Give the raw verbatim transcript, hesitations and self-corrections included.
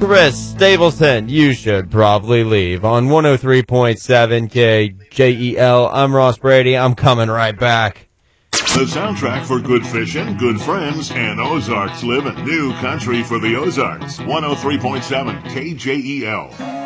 Chris Stapleton, you should probably leave on one oh three point seven K J E L. I'm Ross Brady. I'm coming right back. The soundtrack for good fishing, good friends, and Ozarks living. New country for the Ozarks. one oh three point seven K J E L.